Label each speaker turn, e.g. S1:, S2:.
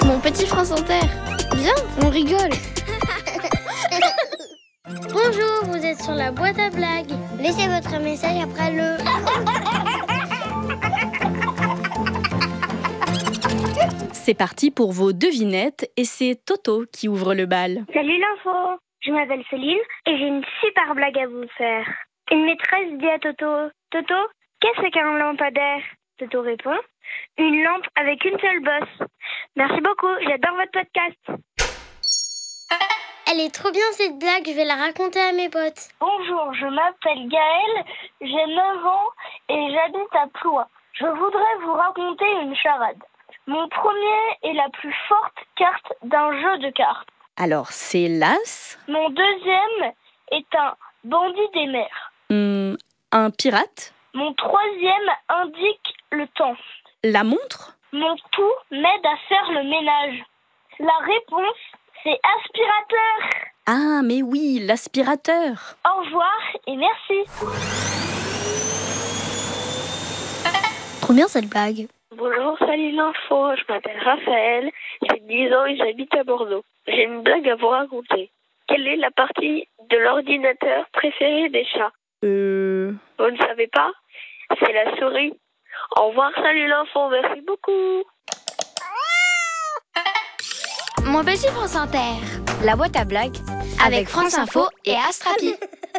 S1: Mon petit France Inter. Viens, on rigole.
S2: Bonjour, vous êtes sur la boîte à blagues. Laissez votre message après le...
S3: C'est parti pour vos devinettes et c'est Toto qui ouvre le bal.
S2: Salut l'info, je m'appelle Céline et j'ai une super blague à vous faire. Une maîtresse dit à Toto, Toto, qu'est-ce qu'un lampadaire? Toto répond, une lampe avec une seule bosse. Merci beaucoup, j'adore votre podcast. Elle est trop bien cette blague, je vais la raconter à mes potes. Bonjour, je m'appelle Gaëlle, j'ai 9 ans et j'habite à Ploie. Je voudrais vous raconter une charade. Mon premier est la plus forte carte d'un jeu de cartes.
S3: Alors, c'est l'as,
S2: Mon deuxième est un bandit des mers.
S3: un pirate,
S2: Mon troisième indique le temps.
S3: la montre,
S2: Mon pouls m'aide à faire le ménage. La réponse, c'est aspirateur.
S3: Ah, mais oui, l'aspirateur.
S2: Au revoir et merci. Trop bien cette blague.
S4: Bonjour, salut l'info, je m'appelle Raphaël, j'ai 10 ans et j'habite à Bordeaux. J'ai une blague à vous raconter. Quelle est la partie de l'ordinateur préférée des chats? Vous ne savez pas? C'est la souris. Au revoir, salut l'info, merci beaucoup.
S1: Mon petit France Inter. La boîte à blagues avec France Info et Astrapi.